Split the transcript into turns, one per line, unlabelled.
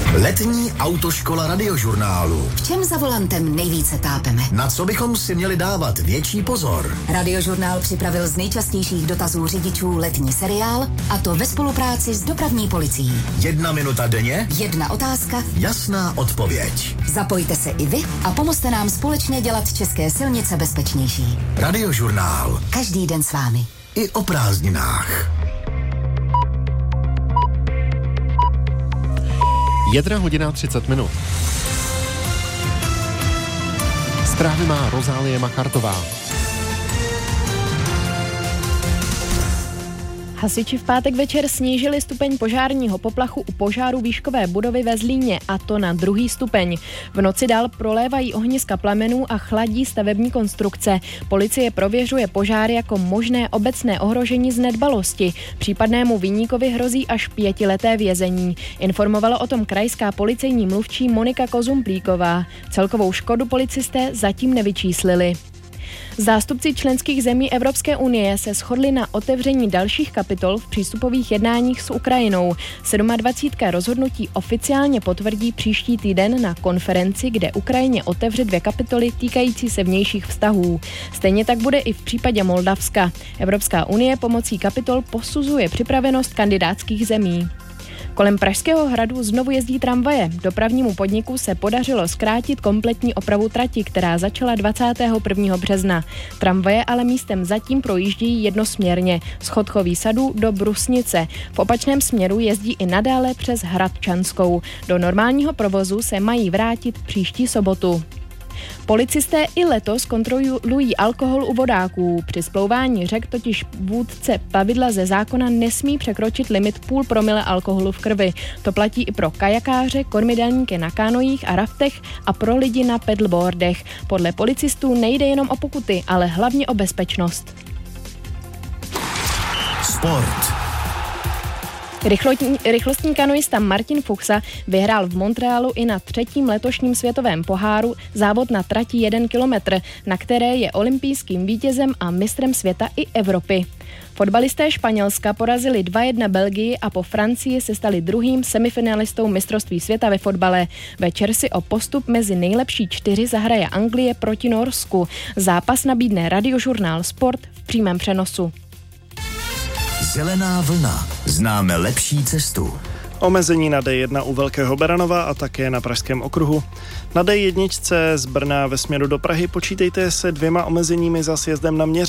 Letní autoškola Radiožurnálu.
V čem za volantem nejvíce tápeme?
Na co bychom si měli dávat větší pozor?
Radiožurnál připravil z nejčastějších dotazů řidičů letní seriál, a to ve spolupráci s dopravní policií.
1 minuta denně,
1 otázka,
jasná odpověď.
Zapojte se i vy a pomozte nám společně dělat české silnice bezpečnější.
Radiožurnál.
Každý den s vámi.
I o prázdninách.
1:30. Zprávy má Rozálie Machartová.
Hasiči v pátek večer snížili stupeň požárního poplachu u požáru výškové budovy ve Zlíně, a to na 2. stupeň. V noci dál prolévají ohniska plamenů a chladí stavební konstrukce. Policie prověřuje požár jako možné obecné ohrožení z nedbalosti. Případnému viníkovi hrozí až 5leté vězení. Informovala o tom krajská policejní mluvčí Monika Kozumplíková. Celkovou škodu policisté zatím nevyčíslili. Zástupci členských zemí Evropské unie se shodli na otevření dalších kapitol v přístupových jednáních s Ukrajinou. 27. rozhodnutí oficiálně potvrdí příští týden na konferenci, kde Ukrajině otevře 2 kapitoly týkající se vnějších vztahů. Stejně tak bude i v případě Moldavska. Evropská unie pomocí kapitol posuzuje připravenost kandidátských zemí. Kolem Pražského hradu znovu jezdí tramvaje. Dopravnímu podniku se podařilo zkrátit kompletní opravu trati, která začala 21. března. Tramvaje ale místem zatím projíždějí jednosměrně z Chodchoví sadů do Brusnice. V opačném směru jezdí i nadále přes Hradčanskou. Do normálního provozu se mají vrátit příští sobotu. Policisté i letos kontrolují alkohol u vodáků. Při splouvání řek totiž vůdce plavidla ze zákona nesmí překročit limit 0,5 promile alkoholu v krvi. To platí i pro kajakáře, kormidelníky na kánojích a raftech a pro lidi na paddleboardech. Podle policistů nejde jenom o pokuty, ale hlavně o bezpečnost.
Sport.
Rychlostní kanoista Martin Fuchsa vyhrál v Montrealu i na 3. letošním světovém poháru závod na trati 1 kilometr, na které je olympijským vítězem a mistrem světa i Evropy. Fotbalisté Španělska porazili 2:1 Belgii a po Francii se stali 2. semifinalistou mistrovství světa ve fotbale. Večer si o postup mezi nejlepší 4 zahraje Anglie proti Norsku. Zápas nabídne Radiožurnál Sport v přímém přenosu.
Zelená vlna. Známe lepší cestu.
Omezení na D1 u Velkého Beranova a také na Pražském okruhu. Na D1 z Brna ve směru do Prahy počítejte se 2 omezeními za sjezdem na Měř.